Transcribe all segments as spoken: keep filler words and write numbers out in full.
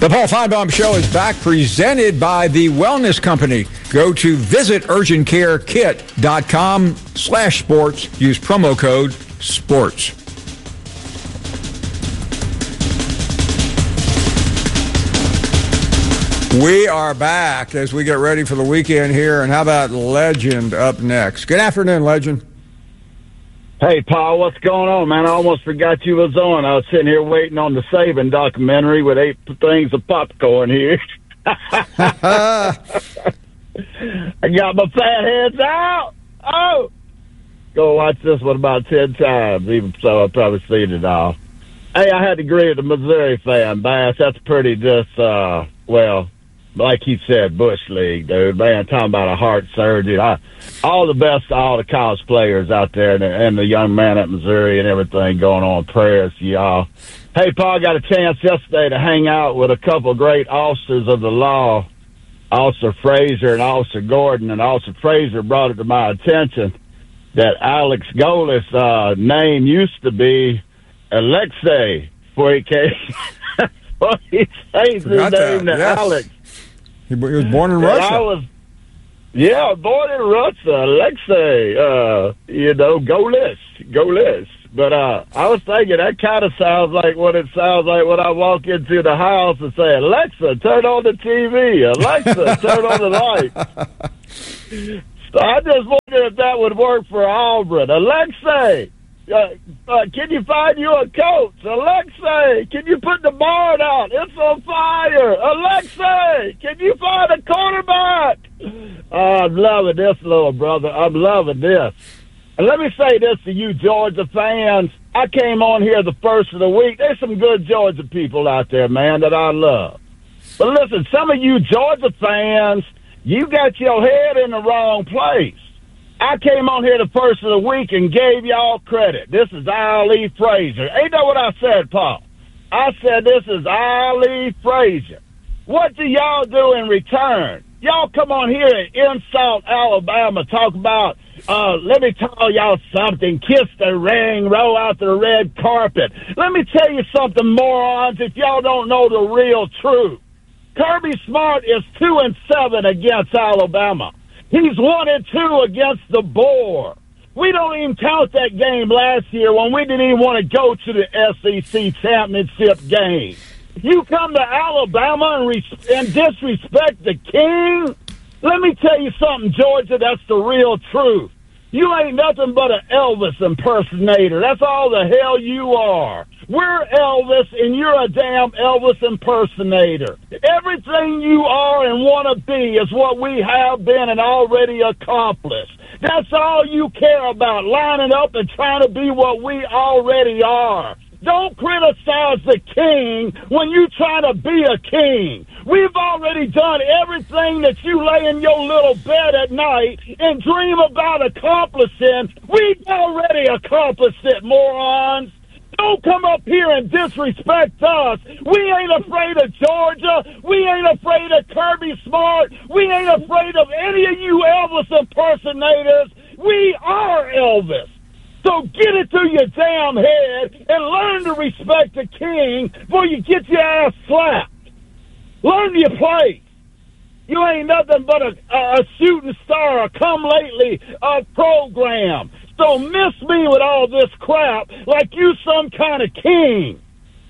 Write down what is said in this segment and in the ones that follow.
The Paul Finebaum Show is back, presented by the Wellness Company. Go to visit urgent care kit dot com slash sports. Use promo code SPORTS. We are back as we get ready for the weekend here. And how about Legend up next? Good afternoon, Legend. Hey, Paul, what's going on, man? I almost forgot you was on. I was sitting here waiting on the Saban documentary with eight things of popcorn here. I got my fat heads out. Oh! Go watch this one about ten times, even so I've probably seen it all. Hey, I had to agree with the Missouri fan, Bass. That's pretty just, uh, well, like he said, Bush League, dude. Man, talking about a heart surgery. I, all the best to all the college players out there and the, and the young man at Missouri and everything going on. Prayers to y'all. Hey, Paul, I got a chance yesterday to hang out with a couple great officers of the law, Officer Frazier and Officer Gordon. And Officer Frazier brought it to my attention that Alex Golis' uh, name used to be Alexei before he came. Well, he changed his name that. to Yes. Alex. He was born in And Russia. I was, yeah, born in Russia. Alexei, uh, you know, Golis, Golis. But uh, I was thinking that kind of sounds like what it sounds like when I walk into the house and say, Alexa, turn on the T V. Alexa, turn on the light. So I just wondered if that would work for Auburn. Alexei, uh, uh, can you find you a coach? Alexei, can you put the barn out? It's on fire. Alexei, can you find a quarterback? Oh, I'm loving this, little brother. I'm loving this. And let me say this to you Georgia fans. I came on here the first of the week. There's some good Georgia people out there, man, that I love. But listen, some of you Georgia fans, you got your head in the wrong place. I came on here the first of the week and gave y'all credit. This is Ali Frazier. Ain't that what I said, Paul? I said this is Ali Frazier. What do y'all do in return? Y'all come on here and insult Alabama, talk about, uh, let me tell y'all something, kiss the ring, roll out the red carpet. Let me tell you something, morons, if y'all don't know the real truth. Kirby Smart is two and seven against Alabama. He's one and two against the Boar. We don't even count that game last year when we didn't even want to go to the S E C championship game. You come to Alabama and, res- and disrespect the king? Let me tell you something, Georgia, that's the real truth. You ain't nothing but an Elvis impersonator. That's all the hell you are. We're Elvis, and you're a damn Elvis impersonator. Everything you are and want to be is what we have been and already accomplished. That's all you care about, lining up and trying to be what we already are. Don't criticize the king when you try to be a king. We've already done everything that you lay in your little bed at night and dream about accomplishing. We've already accomplished it, morons. Don't come up here and disrespect us. We ain't afraid of Georgia. We ain't afraid of Kirby Smart. We ain't afraid of any of you Elvis impersonators. We are Elvis. So get it through your damn head and learn to respect the king before you get your ass slapped. Learn your place. You ain't nothing but a, a shooting star, a come-lately uh, program. So miss me with all this crap like you some kind of king.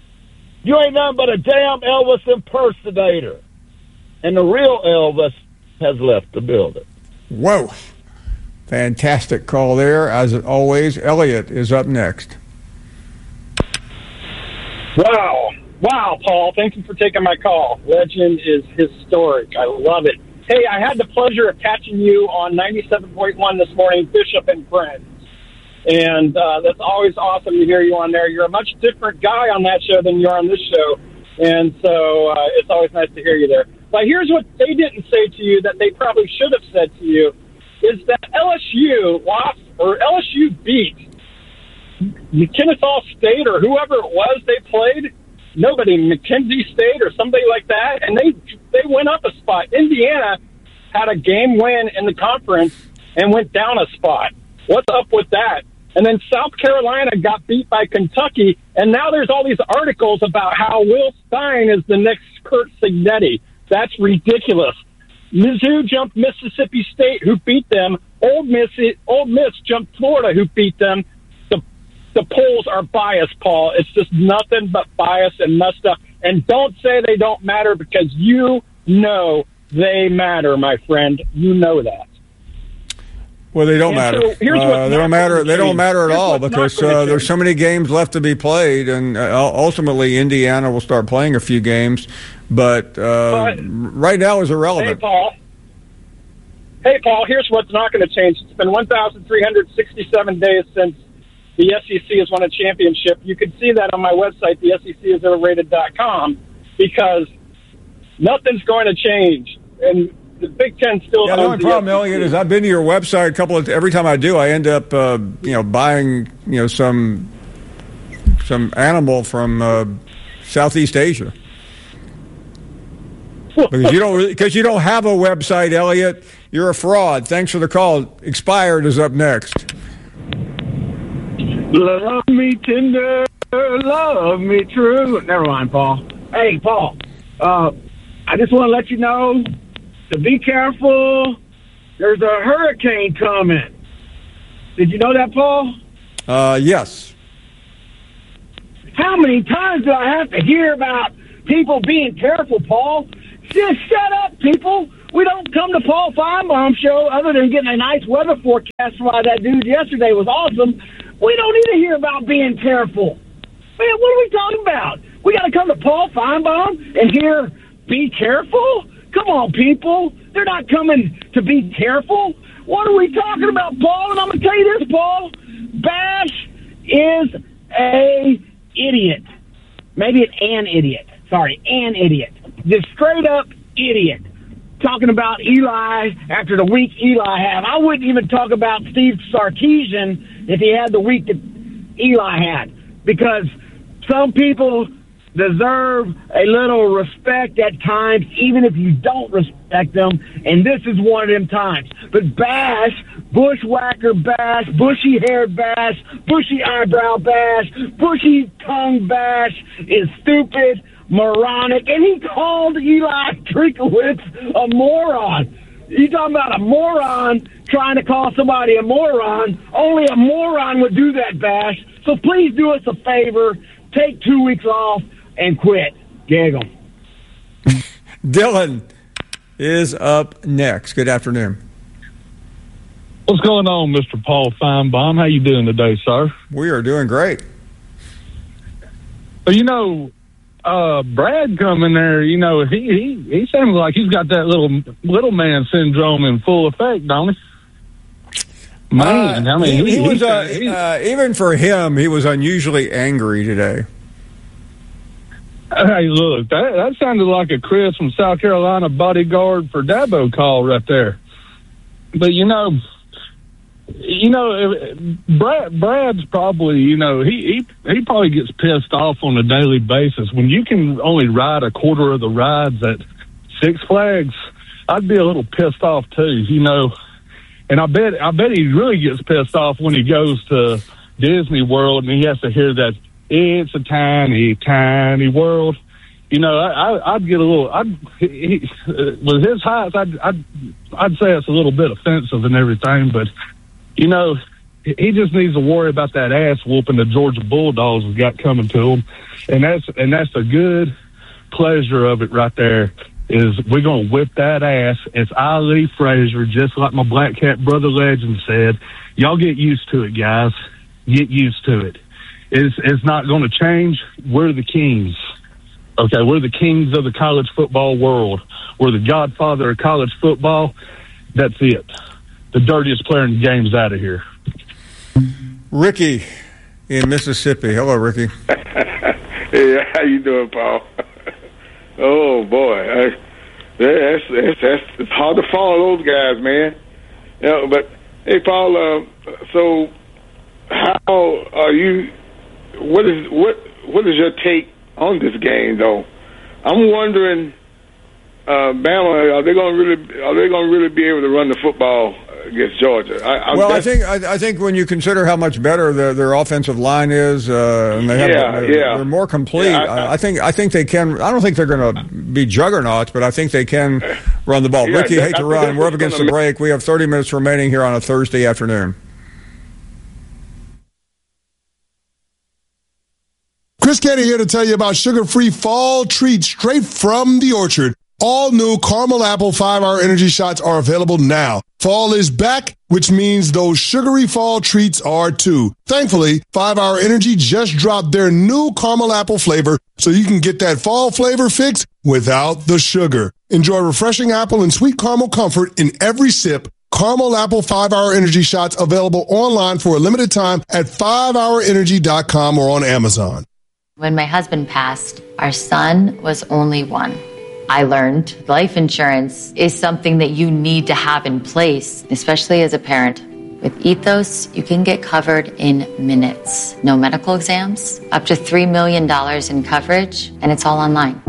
You ain't nothing but a damn Elvis impersonator. And the real Elvis has left the building. Whoa. Fantastic call there. As always, Elliot is up next. Wow. Wow, Paul. Thank you for taking my call. Legend is historic. I love it. Hey, I had the pleasure of catching you on ninety-seven point one this morning, Bishop and Friends. And uh, that's always awesome to hear you on there. You're a much different guy on that show than you are on this show. And so uh, it's always nice to hear you there. But here's what they didn't say to you that they probably should have said to you, is that L S U lost, or L S U beat Kennesaw State or whoever it was they played, nobody, McKenzie State or somebody like that, and they they went up a spot. Indiana had a game win in the conference and went down a spot. What's up with that? And then South Carolina got beat by Kentucky, and now there's all these articles about how Will Stein is the next Curt Cignetti. That's ridiculous. Mizzou jumped Mississippi State, who beat them. Ole Miss, Ole Miss jumped Florida, who beat them. The the polls are biased, Paul. It's just nothing but bias and messed up. And don't say they don't matter, because you know they matter, my friend. You know that. Well, they don't and matter. So uh, they don't matter. They don't matter at here's all because uh, there's so many games left to be played, and uh, ultimately Indiana will start playing a few games. But, uh, but right now is irrelevant. Hey, Paul. Hey, Paul. Here's what's not going to change. It's been one thousand three hundred sixty-seven days since the S E C has won a championship. You can see that on my website, the S E C is overrated dot com, because nothing's going to change. And the Big Ten still. Yeah, the only problem, Elliot, is I've been to your website a couple of. Every time I do, I end up, uh, you know, buying, you know, some some animal from uh, Southeast Asia. Because you don't, because you don't have a website, Elliot. You're a fraud. Thanks for the call. Expired is up next. Love me tender, love me true. Never mind, Paul. Hey, Paul. Uh, I just want to let you know to be careful. There's a hurricane coming. Did you know that, Paul? Uh, yes. How many times do I have to hear about people being careful, Paul? Just shut up, people. We don't come to Paul Feinbaum show other than getting a nice weather forecast why that dude yesterday was awesome. We don't need to hear about being careful. Man, what are we talking about? We got to come to Paul Feinbaum and hear be careful? Come on, people. They're not coming to be careful. What are we talking about, Paul? And I'm going to tell you this, Paul. Bash is a idiot. Maybe it's an idiot. Sorry, an idiot. Just straight up idiot. Talking about Eli after the week Eli had. I wouldn't even talk about Steve Sarkisian if he had the week that Eli had. Because some people deserve a little respect at times, even if you don't respect them, and this is one of them times. But Bash, bushwhacker Bash, bushy-haired Bash, bushy eyebrow Bash, bushy tongue Bash is stupid, moronic, and he called Eli Trinkowitz a moron. You talking about a moron trying to call somebody a moron? Only a moron would do that, Bash. So please do us a favor, take two weeks off, and quit. Giggle. Dylan is up next. Good afternoon. What's going on, Mister Paul Feinbaum? How you doing today, sir? We are doing great. Well, you know, uh, Brad coming there, you know, he, he, he sounds like he's got that little little man syndrome in full effect, don't he? Man, uh, I mean, he, he, he was, he, uh, he, uh, even for him, he was unusually angry today. Hey, look, that, that sounded like a Chris from South Carolina bodyguard for Dabo call right there. But, you know, you know, Brad, Brad's probably, you know, he, he, he probably gets pissed off on a daily basis. When you can only ride a quarter of the rides at Six Flags, I'd be a little pissed off too, you know. And I bet, I bet he really gets pissed off when he goes to Disney World and he has to hear that it's a tiny, tiny world. You know, I, I, I'd get a little. I'd he, uh, with his height, I'd, I'd I'd say it's a little bit offensive and everything. But you know, he just needs to worry about that ass whooping the Georgia Bulldogs has got coming to him, and that's and that's a good pleasure of it right there. Is we're gonna whip that ass. It's Ali Frazier, just like my Black Cat brother legend said. Y'all get used to it, guys. Get used to it. It's, it's not going to change. We're the kings. Okay, we're the kings of the college football world. We're the godfather of college football. That's it. The dirtiest player in the game's out of here. Ricky in Mississippi. Hello, Ricky. Hey, how you doing, Paul? Oh, boy. I, that's, that's, that's, it's hard to follow those guys, man. You know, but, hey, Paul, uh, so how are you... What is what what is your take on this game, though? I'm wondering, uh, Bama, are they going to really are they going to really be able to run the football against Georgia. I, I, well, I think I, I think when you consider how much better the, their offensive line is, uh, and they have, yeah, they're, yeah. they're more complete. Yeah, I, I, I think I think they can. I don't think they're going to be juggernauts, but I think they can run the ball. Yeah, Ricky, that, hate to I run. We're up against the make- break. We have thirty minutes remaining here on a Thursday afternoon. Chris Canty here to tell you about sugar-free fall treats straight from the orchard. All new caramel apple five-hour energy shots are available now. Fall is back, which means those sugary fall treats are too. Thankfully, five-hour Energy just dropped their new caramel apple flavor, so you can get that fall flavor fix without the sugar. Enjoy refreshing apple and sweet caramel comfort in every sip. Caramel Apple five-hour Energy shots available online for a limited time at five hour energy dot com or on Amazon. When my husband passed, our son was only one. I learned life insurance is something that you need to have in place, especially as a parent. With Ethos, you can get covered in minutes. No medical exams, up to three million dollars in coverage, and it's all online.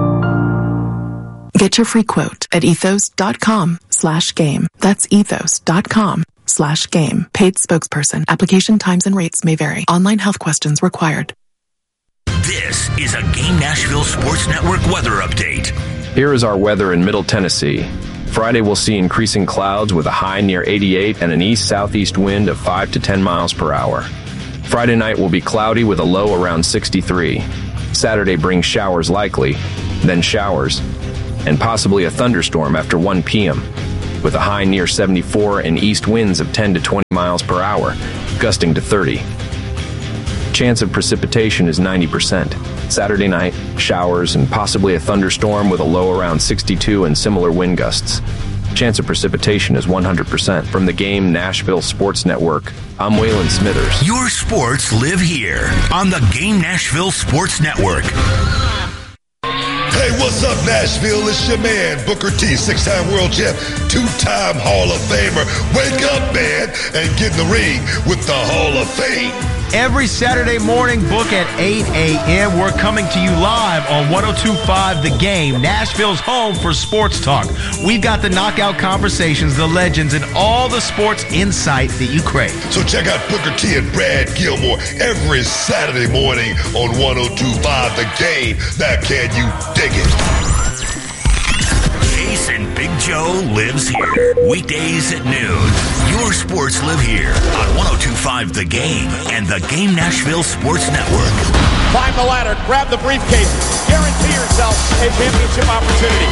Get your free quote at ethos.com slash game. That's ethos.com slash game. Paid spokesperson. Application times and rates may vary. Online health questions required. This is a Game Nashville Sports Network weather update. Here is our weather in Middle Tennessee. Friday we'll see increasing clouds with a high near eighty-eight and an east-southeast wind of five to ten miles per hour. Friday night will be cloudy with a low around sixty-three. Saturday brings showers likely, then showers, and possibly a thunderstorm after one p.m. with a high near seventy-four and east winds of ten to twenty miles per hour, gusting to thirty. Chance of precipitation is ninety percent. Saturday night, showers and possibly a thunderstorm with a low around sixty-two and similar wind gusts. Chance of precipitation is one hundred percent. From the Game Nashville Sports Network, I'm Waylon Smithers. Your sports live here on the Game Nashville Sports Network. Hey, what's up, Nashville? It's your man, Booker T, six-time world champ, two-time Hall of Famer. Wake up, man, and get in the ring with the Hall of Fame. Every Saturday morning, book at eight a.m. We're coming to you live on one oh two point five The Game, Nashville's home for sports talk. We've got the knockout conversations, the legends, and all the sports insight that you crave. So check out Booker T and Brad Gilmore every Saturday morning on one oh two point five The Game. Now, can you dig it? Ace and Big Joe lives here. Weekdays at noon. Your sports live here on one oh two point five The Game and the Game Nashville Sports Network. Climb the ladder, grab the briefcase, guarantee yourself a championship opportunity.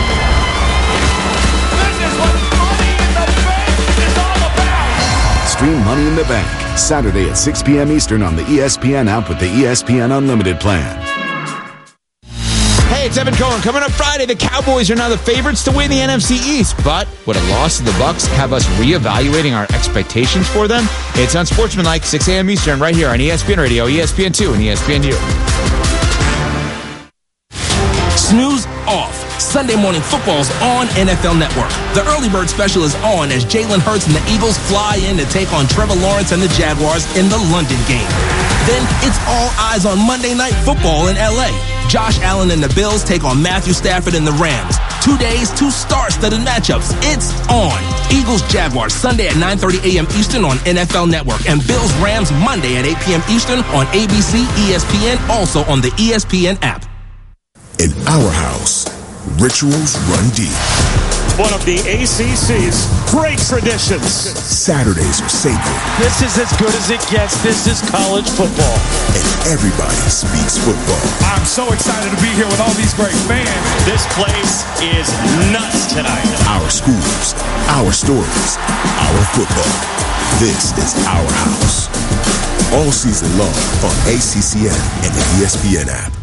This is what Money in the Bank is all about. Stream Money in the Bank, Saturday at six p.m. Eastern on the E S P N app with the E S P N Unlimited plan. Hey, it's Evan Cohen. Coming up Friday, the Cowboys are now the favorites to win the N F C East. But would a loss to the Bucs have us reevaluating our expectations for them? It's Unsportsmanlike, six a.m. Eastern, right here on E S P N Radio, E S P N two, and E S P N U. Snooze off. Sunday Morning Football's on N F L Network. The Early Bird Special is on as Jalen Hurts and the Eagles fly in to take on Trevor Lawrence and the Jaguars in the London game. Then it's all eyes on Monday Night Football in L A. Josh Allen and the Bills take on Matthew Stafford and the Rams. Two days, two star-studded matchups. It's on. Eagles-Jaguars Sunday at nine thirty a.m. Eastern on N F L Network. And Bills-Rams Monday at eight p.m. Eastern on A B C, E S P N, also on the E S P N app. In our house, rituals run deep. One of the A C C's great traditions. Saturdays are sacred. This is as good as it gets. This is college football. And everybody speaks football. I'm so excited to be here with all these great fans. This place is nuts tonight. Our schools, our stories, our football. This is our house. All season long on A C C N and the E S P N app.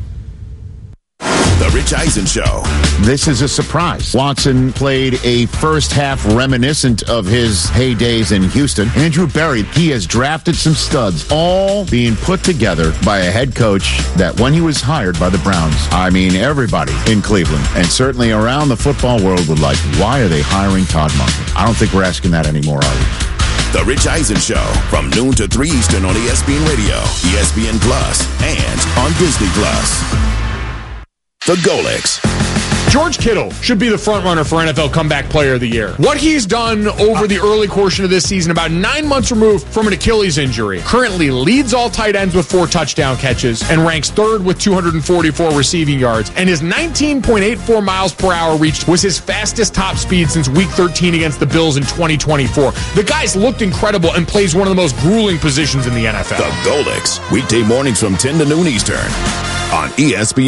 The Rich Eisen Show. This is a surprise. Watson played a first half reminiscent of his heydays in Houston. Andrew Berry, he has drafted some studs, all being put together by a head coach that when he was hired by the Browns, I mean, everybody in Cleveland and certainly around the football world would like, why are they hiring Todd Monken? I don't think we're asking that anymore, are we? The Rich Eisen Show from noon to three Eastern on E S P N Radio, E S P N Plus, and on Disney Plus. The Golix. George Kittle should be the front runner for N F L Comeback Player of the Year. What he's done over the early portion of this season, about nine months removed from an Achilles injury, currently leads all tight ends with four touchdown catches and ranks third with two hundred forty-four receiving yards. And his nineteen point eight four miles per hour reached was his fastest top speed since week thirteen against the Bills in twenty twenty-four. The guy's looked incredible and plays one of the most grueling positions in the N F L. The Golix, weekday mornings from ten to noon Eastern on E S P N.